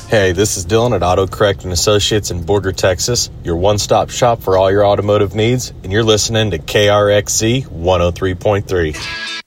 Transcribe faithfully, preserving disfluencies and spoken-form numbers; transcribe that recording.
Hey, this is Dylan at AutoCorrect and Associates in Borger, Texas, your one-stop shop for all your automotive needs, and you're listening to K R X Z one oh three point three.